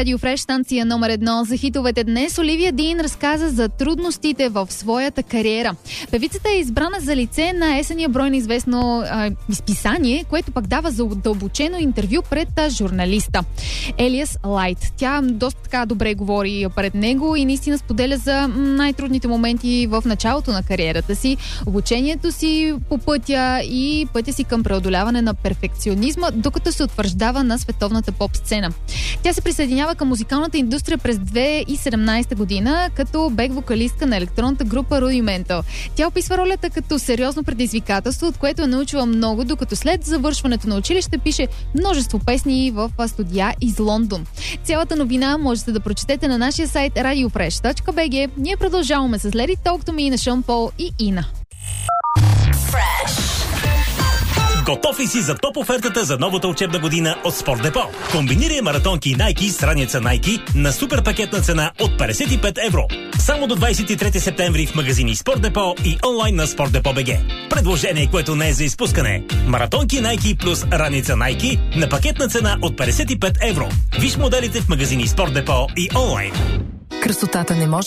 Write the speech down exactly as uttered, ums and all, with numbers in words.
Радио Фреш, станция номер едно за хитовете. Днес Оливия Дин разказа за трудностите в своята кариера. Певицата е избрана за лице на есения брой на известно а, изписание, което пък дава задълбочено интервю пред а, журналиста Елиас Лайт. Тя доста така добре говори пред него и наистина споделя за най-трудните моменти в началото на кариерата си, обучението си по пътя и пътя си към преодоляване на перфекционизма, докато се утвърждава на световната поп-сцена. Тя се присъединява към музикалната индустрия през две хиляди и седемнадесета година като бек-вокалистка на електронната група Rudimental. Тя описва ролята като сериозно предизвикателство, от което е научила много, докато след завършването на училище пише множество песни в студия из Лондон. Цялата новина можете да прочетете на нашия сайт радио фреш точка би джи. Ние продължаваме с Let It Talk To Me на Шон Пол и Ина. Готов ли си за топ офертата за новата учебна година от Спорт Депо? Комбинирай маратонки Nike с раница Nike на супер пакетна цена от петдесет и пет евро. Само до двадесет и трети септември в магазини Спорт Депо и онлайн на Спорт Депо точка би джи. Предложение, което не е за изпускане. Маратонки Nike плюс раница Nike на пакетна цена от петдесет и пет евро. Виж моделите в магазини Спорт Депо и онлайн. Красотата не може